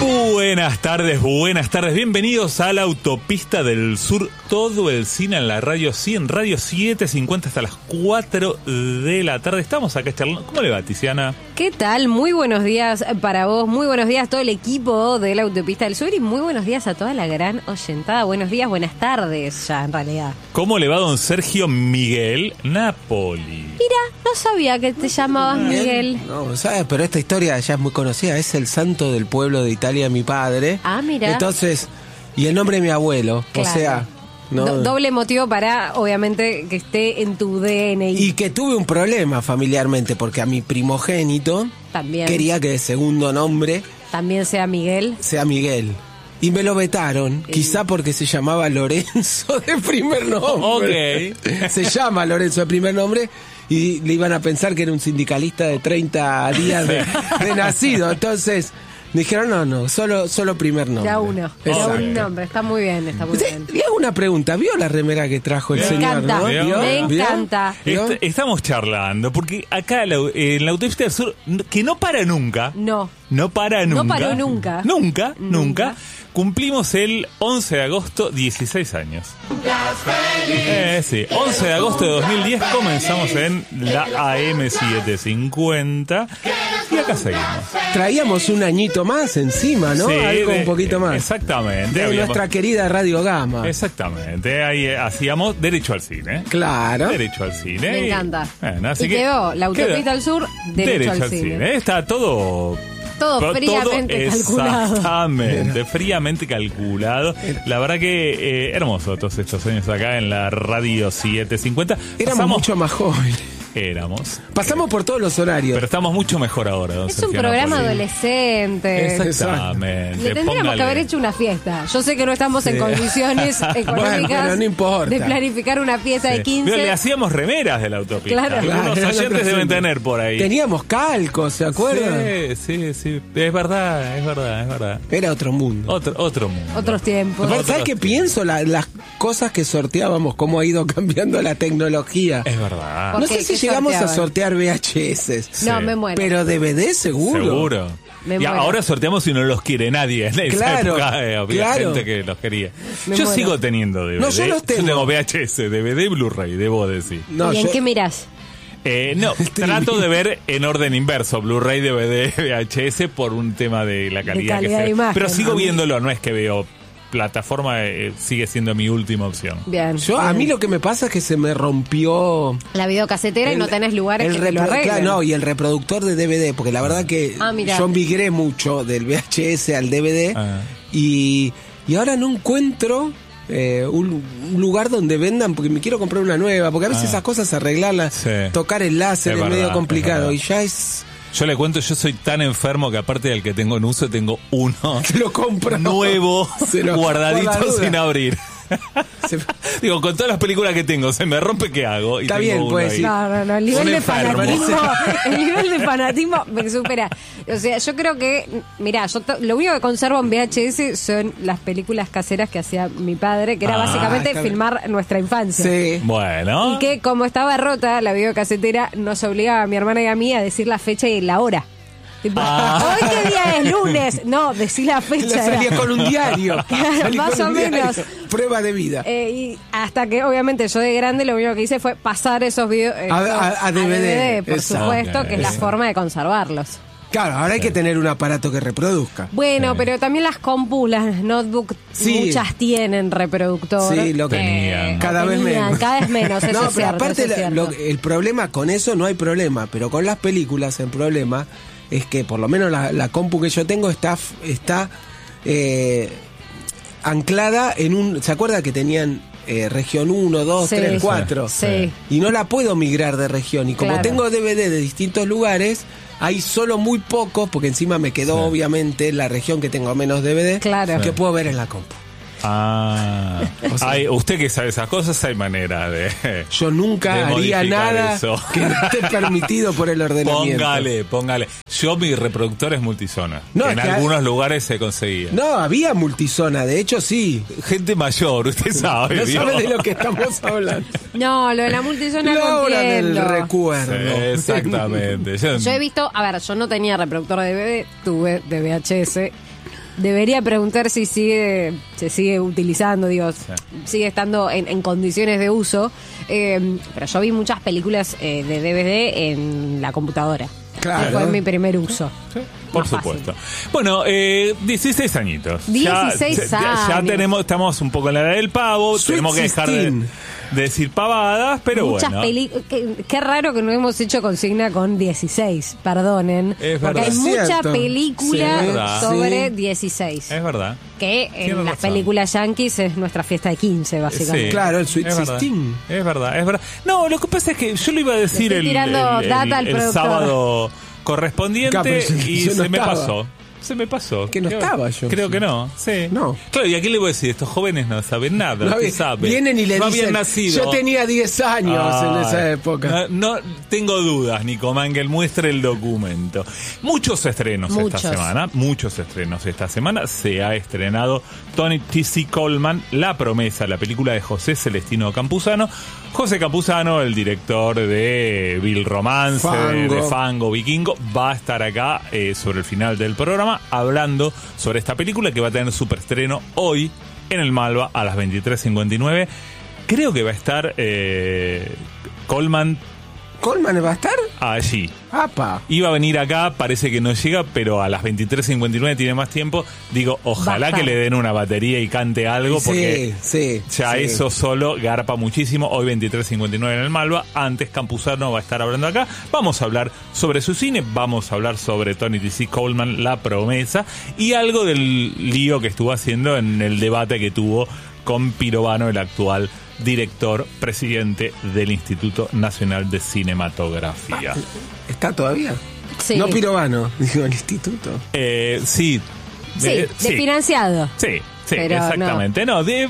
Buenas tardes, bienvenidos a la Autopista del Sur, todo el cine en la Radio 100, Radio 750 hasta las 4 de la tarde. Estamos acá charlando. ¿Cómo le va, Tiziana? ¿Qué tal? Muy buenos días para vos, muy buenos días a todo el equipo de la Autopista del Sur y muy buenos días a toda la gran oyentada. Buenos días, buenas tardes ya en realidad. ¿Cómo le va don Sergio Miguel Napoli? Mira, no sabía que te llamabas Miguel. No, ¿sabes? Pero esta historia ya es muy conocida. Es el santo del pueblo de Italia, mi padre. Ah, mira. Entonces, y el nombre de mi abuelo. Claro. O sea, no. Doble motivo para, obviamente, que esté en tu DNI. Y que tuve un problema familiarmente, porque a mi primogénito También. quería que el segundo nombre También sea Miguel. sea Miguel. Y me lo vetaron, quizá porque se llamaba Lorenzo de primer nombre. Ok. Se llama Lorenzo de primer nombre. Y le iban a pensar que era un sindicalista de 30 días de nacido. Entonces me dijeron, no, solo primer nombre. Ya uno. Ya Exacto. un nombre. Está muy bien, está muy bien. Le hago una pregunta. ¿Vio la remera que trajo el Me señor? encanta, ¿no? ¿Vio? me ¿Vio? encanta. ¿Vio? Estamos charlando, porque acá en la Autopista del Sur, que no para nunca. No. No para nunca. No paró nunca. Nunca. Cumplimos el 11 de agosto 16 años. Sí, 11 de agosto de 2010 comenzamos en la AM750 y acá seguimos. Traíamos un añito más encima, ¿no? Sí, Algo un poquito más. Exactamente. De nuestra querida Radio Gama. Exactamente. Ahí hacíamos derecho al cine. Claro. Derecho al cine. Me encanta. Bueno, así Y que quedó la Autopista queda del Sur, derecho al cine. Está todo Fríamente calculado. Exactamente, fríamente calculado. La verdad que hermoso todos estos años acá en la Radio 750. Éramos mucho más jóvenes. Pasamos por todos los horarios. pero estamos mucho mejor ahora, don Es un Sergio programa Napoli. adolescente. Exactamente. Le tendríamos Póngale. que haber hecho una fiesta. Yo sé que no estamos en condiciones económicas Bueno, no importa. de planificar una fiesta de 15. Pero le hacíamos remeras de la autopista. Claro. Algunos Claro, oyentes no, deben sí. tener por ahí. Teníamos calcos, ¿se acuerdan? Sí. Es verdad. Era otro mundo. Otro mundo. Otros tiempos. Aparte, ¿sabes qué pienso? Las cosas que sorteábamos, cómo ha ido cambiando la tecnología. Es verdad. No ¿Por sé qué? si ¿Qué llegamos a sorteaban? sortear VHS. Sí. No, me muero. Pero DVD seguro. Seguro. Me Y muero. ahora sorteamos si no los quiere nadie. En esa Claro, época había claro. gente que los quería. Me Yo muero. sigo teniendo DVD. No, yo los tengo. Yo tengo VHS, DVD y Blu-ray, debo decir. No, ¿Y en yo- qué mirás? No, trato de ver en orden inverso, Blu-ray, DVD, VHS, por un tema de la calidad, calidad que de sea. imagen. Pero sigo A mí- viéndolo, no es que veo plataforma, sigue siendo mi última opción. Bien. a mí lo que me pasa es que se me rompió La videocasetera y no tenés lugares que te lo arreglen. claro, no, y el reproductor de DVD, porque la verdad que Mirá. yo migré mucho del VHS al DVD Ah. y ahora no encuentro un lugar donde vendan, porque me quiero comprar una nueva, porque a veces esas cosas arreglarlas, Sí. tocar el láser Es es, verdad, medio es complicado verdad. y ya es Yo le cuento, yo soy tan enfermo que aparte del que tengo en uso, tengo uno te lo compro nuevo, Se lo- guardadito por la duda. sin abrir. Se- Digo, con todas las películas que tengo, se me rompe, ¿qué hago? Y Está tengo bien, uno pues, ahí. sí. No, el nivel Un de enfermo. fanatismo me supera. O sea, yo creo que, mirá, lo único que conservo en VHS son las películas caseras que hacía mi padre, que era básicamente está bien. filmar nuestra infancia. sí. Bueno. Y que como estaba rota la videocasetera, nos obligaba a mi hermana y a mí a decir la fecha y la hora. Tipo, Ah. ¿hoy qué día es? Lunes. No, decí la La fecha. salía era. con un diario. Claro, Salí más con o un diario. menos. Prueba de vida. Y hasta que obviamente yo de grande lo único que hice fue pasar esos videos A DVD, por exacto. supuesto, que es la Sí. forma de conservarlos. Claro, ahora hay que tener un aparato que reproduzca. Bueno, pero también las compus, las notebooks, Sí. muchas tienen reproductor. Sí, lo que Tenían. cada vez menos. Cada vez menos, eso No, es pero cierto. aparte eso es cierto. el problema con eso no hay problema, pero con las películas el problema es que por lo menos la compu que yo tengo está anclada en un... ¿Se acuerda que tenían región 1, 2, Sí. 3, 4? Sí. Y no la puedo migrar de región. Y como Claro. tengo DVD de distintos lugares, hay solo muy pocos, porque encima me quedó Sí. obviamente la región que tengo menos DVD, Claro. que puedo ver en la compu. Ah, usted que sabe esas cosas, hay manera de... Yo nunca de haría modificar nada eso. que no esté permitido por el ordenamiento. Póngale. Yo mi reproductor es multizona. No, En es que algunos lugares se conseguía. No, había multizona, de hecho sí. Gente mayor, usted sabe. No ¿vio? sabe de lo que estamos hablando. No, lo de la multizona La no hora del entiendo. recuerdo. Sí, exactamente. Yo he visto, a ver, yo no tenía reproductor de DVD, tuve de VHS. debería preguntar si se sigue utilizando, sigue estando en condiciones de uso. Pero yo vi muchas películas de DVD en la computadora. Claro. Que fue mi primer uso. Sí, por Más supuesto. fácil. Bueno, 16 añitos. 16 Ya años. estamos un poco en la edad del pavo. Sweet tenemos que dejar de 16. decir pavadas, pero Muchas bueno. películas. Qué raro que no hemos hecho consigna con 16, perdonen. Es porque verdad. hay Es mucha cierto. película Sí, verdad. sobre Sí. 16. Es verdad. Que en Tienes las razón. películas yankees es nuestra fiesta de 15, básicamente. Sí. Claro, el Sweet Es verdad. 16. Es verdad. No, lo que pasa es que yo lo iba a decir Le estoy tirando data al el productor. sábado correspondiente Claro, pero y yo no se me estaba. pasó. Se me pasó. Que no Creo- estaba yo. Creo que no. Sí. No. Claro, ¿y a qué le voy a decir? Estos jóvenes no saben nada. No, ¿Qué saben? vienen y le no dicen, habían nacido. yo tenía 10 años en esa época. No tengo dudas, Nico Mangel, muestre el documento. Muchos estrenos Muchos. esta semana. Muchos estrenos esta semana. Se ha estrenado Tony T.C. Coleman, La Promesa, la película de José Celestino Campuzano. José Campuzano, el director de Vil Romance, Fango. de Fango, Vikingo, va a estar acá sobre el final del programa hablando sobre esta película que va a tener su preestreno hoy en el Malva a las 23:59. Creo que va a estar Coleman ¿Coleman va a estar? allí. ¡Apa! Iba a venir acá, parece que no llega, pero a las 23:59 tiene más tiempo. Digo, ojalá Basta. que le den una batería y cante algo, porque Sí, ya sí. eso solo garpa muchísimo. Hoy 23:59 en el Malva. Antes Campuzano va a estar hablando acá. Vamos a hablar sobre su cine, vamos a hablar sobre Tony T.C. Coleman, La Promesa, y algo del lío que estuvo haciendo en el debate que tuvo con Pirovano, el actual director, presidente del Instituto Nacional de Cinematografía. ¿Está todavía? Sí. No Pirovano, digo, el instituto. Sí. Sí, desfinanciado. Sí, Pero exactamente.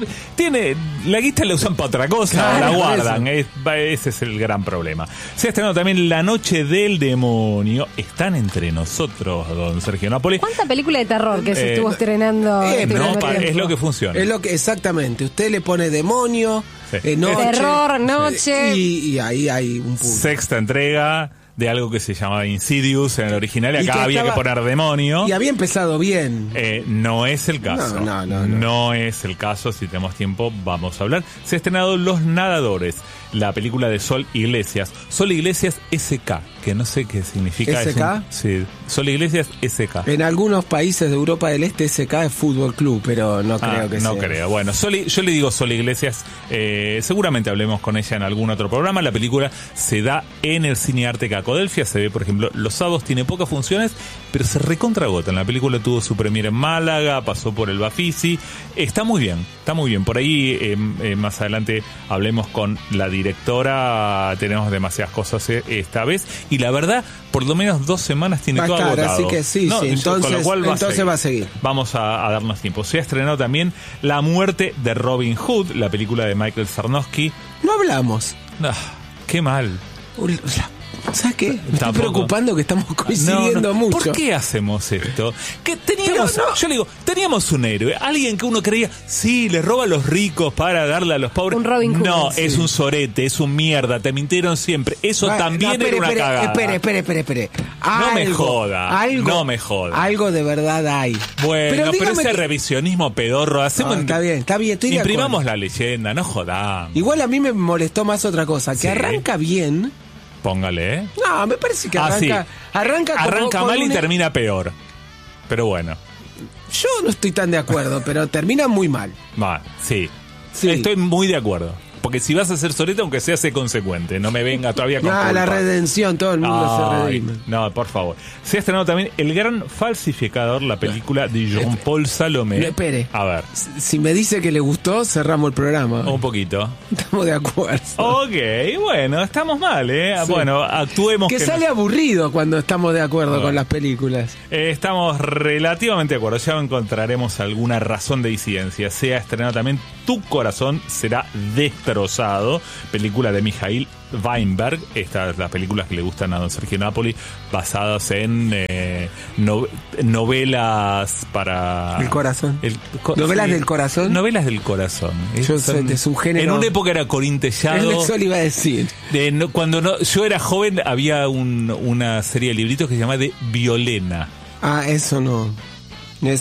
Tiene la guita la usan para otra cosa, Claro, la por guardan. Ese es el gran problema. Se ha estrenado también La Noche del Demonio. Están entre nosotros, don Sergio Nápoles. ¿Cuánta película de terror que se estuvo estrenando? no, estrenando Es tiempo? lo que funciona. Es lo que, exactamente. Usted le pone demonio, Sí. noche, Terror, noche. Y ahí hay un punto. Sexta entrega de algo que se llamaba Insidious en el original, y Y acá que había que estaba- poner demonio. Y había empezado bien. No es el caso. No. No es el caso. Si tenemos tiempo, vamos a hablar. Se ha estrenado Los Nadadores, la película de Sol Iglesias. Sol Iglesias SK, que no sé qué significa. ¿SK? Sí, Sol Iglesias SK. En algunos países de Europa del Este SK es Fútbol Club, pero no creo que no sea. creo. Bueno, yo le digo Sol Iglesias. Seguramente hablemos con ella en algún otro programa. La película se da en el Cine Arte Cacodelfia. Se ve, por ejemplo, los sábados. Tiene pocas funciones, pero se recontragotan. La película tuvo su premiere en Málaga, pasó por el Bafisi. Está muy bien, está muy bien. Por ahí, más adelante, hablemos con la directora. Tenemos demasiadas cosas esta vez. Y la verdad, por lo menos 2 semanas tiene Va a todo estar, agotado. así que sí, No, sí, con lo entonces- cual entonces va a seguir. Vamos a darnos tiempo. Se ha estrenado también La Muerte de Robin Hood, la película de Michael Sarnowski. No hablamos. Ah, qué mal. ¿Sabes qué? Me estoy Tampoco. preocupando que estamos coincidiendo mucho. ¿Por qué hacemos esto? Que teníamos, Pero no. yo le digo, teníamos un héroe, alguien que uno creía, sí, le roba a los ricos para darle a los pobres. Un Robin Hood. No, Sí. es un sorete, es un mierda, te mintieron siempre. Eso Bueno, también no, era una cagada. Espere. No me joda, no me joda. Algo de verdad hay. Bueno, pero dígame ese que- revisionismo pedorro, hacemos. No, está bien, estoy de Imprimamos acuerdo. la leyenda, no jodamos. Igual a mí me molestó más otra cosa, que Sí. arranca bien. Póngale, ¿eh? No, me parece que Sí. arranca como Arranca con mal y un- termina peor. Pero bueno, Yo no estoy tan de acuerdo, pero termina muy mal. va, sí. Sí. Estoy muy de acuerdo. Porque si vas a hacer sorete, aunque sea, sé consecuente. No me venga todavía con Ah, culpa. la redención, todo el mundo se Ay, redime. no, por favor. Se ha estrenado también El Gran Falsificador, la película de Jean-Paul Salomé. No, espere. A ver, Si me dice que le gustó, cerramos el programa. un poquito. Estamos de acuerdo. Ok, bueno, estamos mal, ¿eh? Sí. Bueno, actuemos. Que sale aburrido cuando estamos de acuerdo con las películas. Estamos relativamente de acuerdo. Ya encontraremos alguna razón de disidencia. Se ha estrenado también Tu Corazón Será Destrozado, película de Mijail Weinberg. Estas las películas que le gustan a don Sergio Napoli, basadas en novelas para... El corazón. ¿Novelas del corazón? Novelas del corazón. Yo sé, es un género- En una época era corintellado. Eso le iba a decir. Cuando yo era joven había una serie de libritos que se llamaba de Violena. Ah, eso no.